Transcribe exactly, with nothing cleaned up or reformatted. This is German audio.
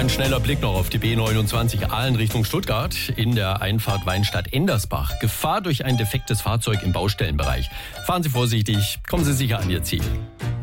Ein schneller Blick noch auf die B neunundzwanzig Aalen Richtung Stuttgart in der Einfahrt Weinstadt-Endersbach. Gefahr durch ein defektes Fahrzeug im Baustellenbereich. Fahren Sie vorsichtig, kommen Sie sicher an Ihr Ziel.